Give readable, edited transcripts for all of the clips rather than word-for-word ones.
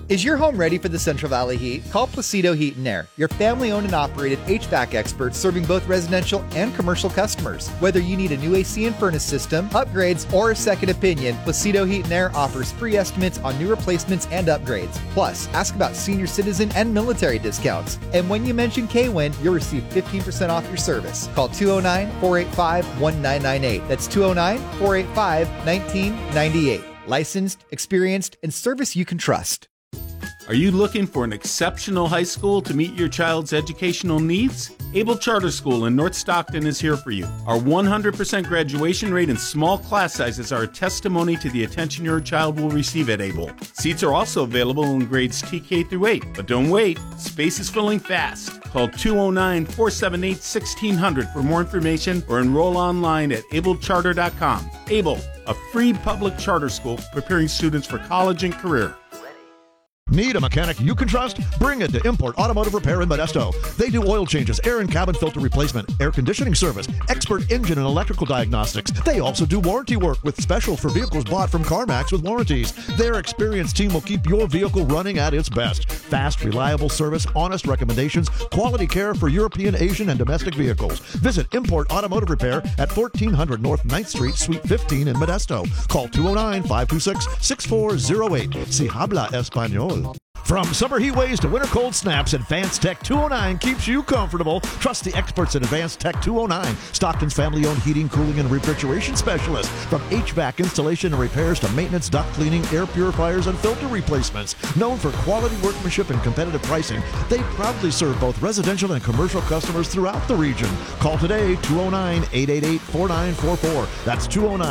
Is your home ready for the Central Valley heat? Call Placido Heat and Air, your family-owned and operated HVAC expert serving both residential and commercial customers. Whether you need a new AC and furnace system, upgrades, or a second opinion, Placido Heat and Air offers free estimates on new replacements and upgrades. Plus, ask about senior citizen and military discounts. And when you mention K-Win, you'll receive 15% off your service. Call 209-485-1998. That's 209-485-1998. Licensed, experienced, and service you can trust. Are you looking for an exceptional high school to meet your child's educational needs? Able Charter School in North Stockton is here for you. Our 100% graduation rate and small class sizes are a testimony to the attention your child will receive at Able. Seats are also available in grades TK through 8. But don't wait, space is filling fast. Call 209-478-1600 for more information or enroll online at ablecharter.com. Able, a free public charter school preparing students for college and career. Need a mechanic you can trust? Bring it to Import Automotive Repair in Modesto. They do oil changes, air and cabin filter replacement, air conditioning service, expert engine and electrical diagnostics. They also do warranty work with specials for vehicles bought from CarMax with warranties. Their experienced team will keep your vehicle running at its best. Fast, reliable service, honest recommendations, quality care for European, Asian, and domestic vehicles. Visit Import Automotive Repair at 1400 North 9th Street, Suite 15 in Modesto. Call 209-526-6408. Si habla español. From summer heat waves to winter cold snaps, Advanced Tech 209 keeps you comfortable. Trust the experts at Advanced Tech 209, Stockton's family-owned heating, cooling, and refrigeration specialist. From HVAC installation and repairs to maintenance, duct cleaning, air purifiers, and filter replacements. Known for quality workmanship and competitive pricing, they proudly serve both residential and commercial customers throughout the region. Call today, 209-888-4944. That's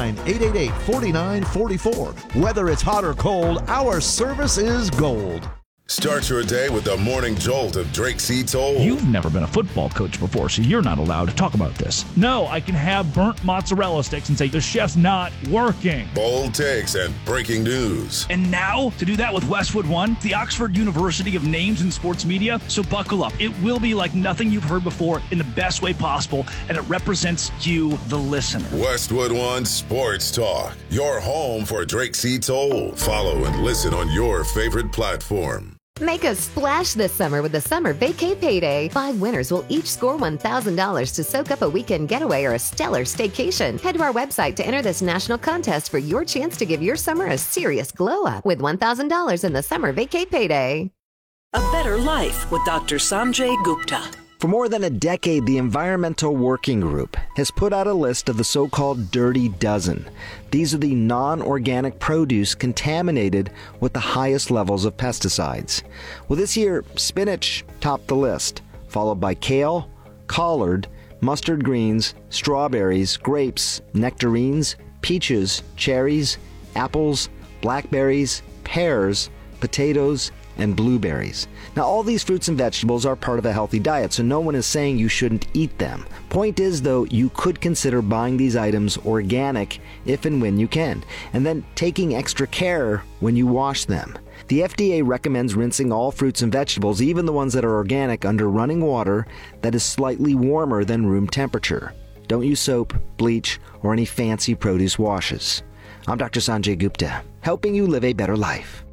209-888-4944. Whether it's hot or cold, our service is gold. Start your day with the morning jolt of Drake C. Toll. You've never been a football coach before, so you're not allowed to talk about this. No, I can have burnt mozzarella sticks and say the chef's not working. Bold takes and breaking news. And now, to do that with Westwood One, the Oxford University of Names in Sports Media. So buckle up. It will be like nothing you've heard before in the best way possible, and it represents you, the listener. Westwood One Sports Talk, your home for Drake C. Toll. Follow and listen on your favorite platform. Make a splash this summer with the Summer Vacay Payday. 5 winners will each score $1,000 to soak up a weekend getaway or a stellar staycation. Head to our website to enter this national contest for your chance to give your summer a serious glow-up with $1,000 in the Summer Vacay Payday. A Better Life with Dr. Sanjay Gupta. For more than a decade, the Environmental Working Group has put out a list of the so-called Dirty Dozen. These are the non-organic produce contaminated with the highest levels of pesticides. Well, this year, spinach topped the list, followed by kale, collard, mustard greens, strawberries, grapes, nectarines, peaches, cherries, apples, blackberries, pears, potatoes, and blueberries. Now, all these fruits and vegetables are part of a healthy diet, so no one is saying you shouldn't eat them. Point is, though, you could consider buying these items organic if and when you can, and then taking extra care when you wash them. The FDA recommends rinsing all fruits and vegetables, even the ones that are organic, under running water that is slightly warmer than room temperature. Don't use soap, bleach, or any fancy produce washes. I'm Dr. Sanjay Gupta, helping you live a better life.